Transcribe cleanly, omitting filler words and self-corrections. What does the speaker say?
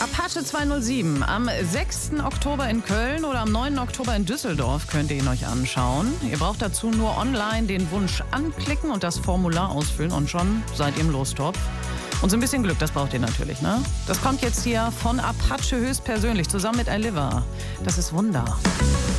Apache 207 am 6. Oktober in Köln oder am 9. Oktober in Düsseldorf könnt ihr ihn euch anschauen. Ihr braucht dazu nur online den Wunsch anklicken und das Formular ausfüllen und schon seid ihr im Lostopf. Und so ein bisschen Glück, das braucht ihr natürlich, ne? Das kommt jetzt hier von Apache höchstpersönlich zusammen mit Aliva. Das ist Wunder.